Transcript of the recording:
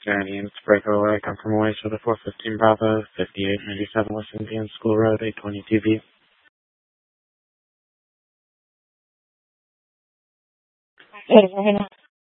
Canadians, breakaway, come from away to the 415 Bravo, 5897 West Indian School Road, 820 TV. Hey,